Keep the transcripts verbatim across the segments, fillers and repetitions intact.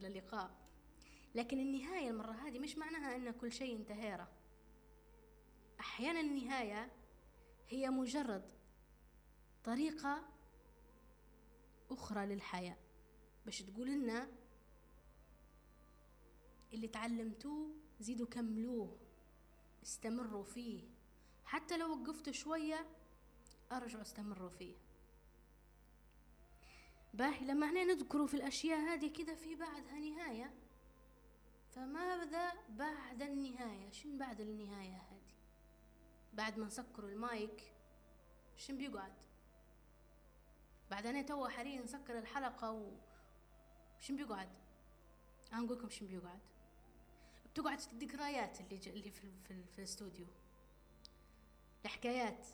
إلى اللقاء. لكن النهاية المرة هذه مش معناها أن كل شيء انتهى. أحيانا النهاية هي مجرد طريقة أخرى للحياة، باش تقول لنا اللي تعلمتوه زيدوا كملوه، استمروا فيه، حتى لو وقفتوا شوية أرجعوا استمروا فيه. باهي، لما احنا نذكروا في الأشياء هذه كده في بعدها نهاية، فماذا بعد النهاية؟ شن بعد النهاية هذه؟ بعد ما نسكروا المايك شن بيقعد؟ بعد أنا توا حاليا نسكر الحلقة وشن بيقعد؟ أنا أقول لكم شن بيقعد. بتقعد الذكريات اللي ج... اللي في في, في الاستوديو، الحكايات،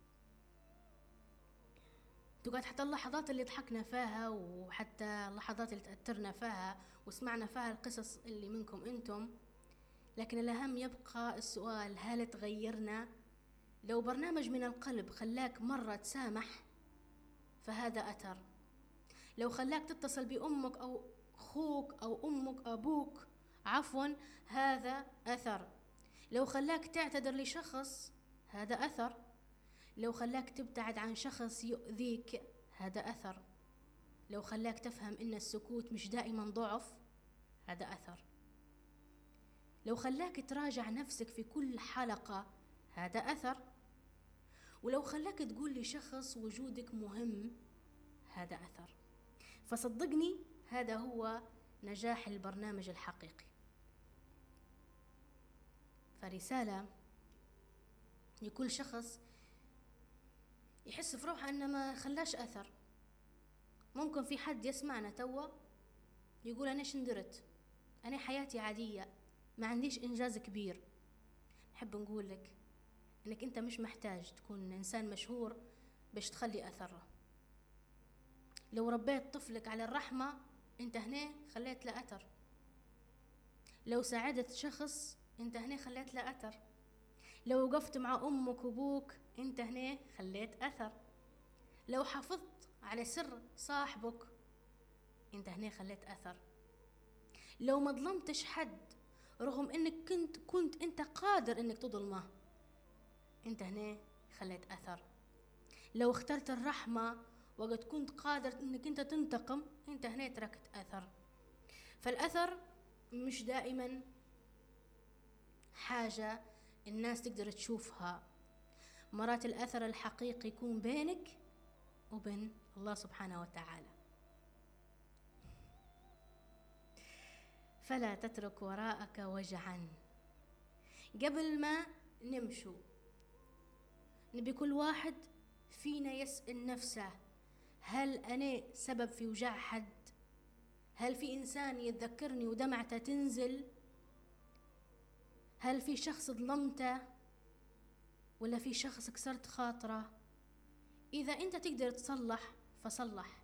تقعد حتى اللحظات اللي ضحكنا فيها، وحتى اللحظات اللي تأثرنا فيها وسمعنا فيها القصص اللي منكم انتم. لكن الأهم يبقى السؤال: هل تغيرنا؟ لو برنامج من القلب خلاك مرة تسامح فهذا أثر. لو خلاك تتصل بأمك أو أخوك أو أمك أبوك عفوا هذا أثر. لو خلاك تعتذر لشخص هذا أثر. لو خلاك تبتعد عن شخص يؤذيك هذا أثر. لو خلاك تفهم إن السكوت مش دائما ضعف هذا أثر. لو خلاك تراجع نفسك في كل حلقة هذا أثر. ولو خلاك تقول لشخص وجودك مهم هذا أثر. فصدقني هذا هو نجاح البرنامج الحقيقي. فرسالة لكل شخص يحس في روحه أنه ما خلاش أثر. ممكن في حد يسمعنا توا يقول أنا شندرت، أنا حياتي عادية، ما عنديش إنجاز كبير. نحب نقول لك أنك أنت مش محتاج تكون إنسان مشهور باش تخلي أثره. لو ربيت طفلك على الرحمة أنت هنا خليت له أثر. لو ساعدت شخص أنت هنا خليت له أثر. لو وقفت مع أمك وأبوك أنت هنا خليت أثر. لو حافظت على سر صاحبك أنت هنا خليت أثر. لو ما ظلمتش حد رغم أنك كنت كنت أنت قادر أنك تظلمه أنت هنا خليت أثر. لو اخترت الرحمة وقد كنت قادر أنك أنت تنتقم أنت هنا تركت أثر. فالأثر مش دائما حاجة الناس تقدر تشوفها. مرات الأثر الحقيقي يكون بينك وبين الله سبحانه وتعالى. فلا تترك وراءك وجعا. قبل ما نمشوا نبي كل واحد فينا يسأل نفسه: هل أنا سبب في وجع حد؟ هل في إنسان يتذكرني ودمعته تنزل؟ هل في شخص ظلمته؟ ولا في شخص كسرت خاطره؟ إذا أنت تقدر تصلح فصلح.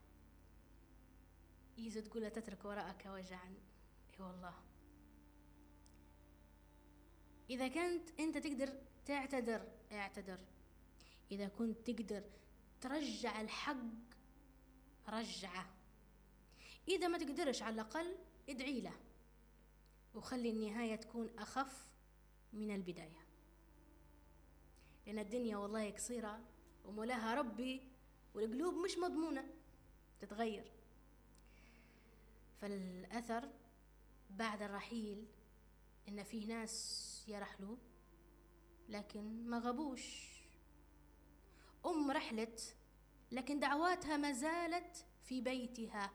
إذا تقول لا تترك وراءك وجعا، إيه والله. إذا كنت أنت تقدر تعتذر اعتذر. إذا كنت تقدر ترجع الحق رجعه. إذا ما تقدرش على الأقل ادعي له وخلي النهاية تكون أخف من البداية، لأن الدنيا والله قصيرة ومولاها ربي، والقلوب مش مضمونة تتغير. فالأثر بعد الرحيل إن فيه ناس يرحلوا لكن ما غبوش. أم رحلت لكن دعواتها ما زالت في بيتها.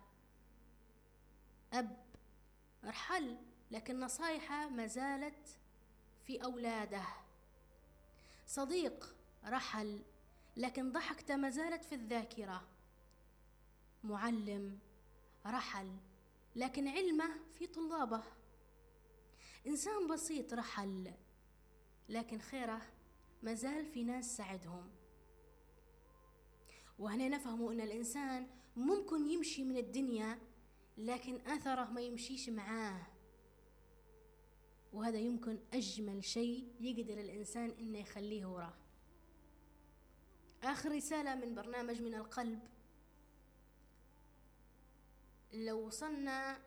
أب رحل لكن نصايحه ما زالت في أولاده. صديق رحل لكن ضحكته ما زالت في الذاكرة. معلم رحل لكن علمه في طلابه. إنسان بسيط رحل لكن خيره ما زال في ناس ساعدهم. وهنا نفهموا أن الإنسان ممكن يمشي من الدنيا لكن أثره ما يمشيش معاه، وهذا يمكن أجمل شيء يقدر الإنسان إنه يخليه وراه. آخر رسالة من برنامج من القلب: لو وصلنا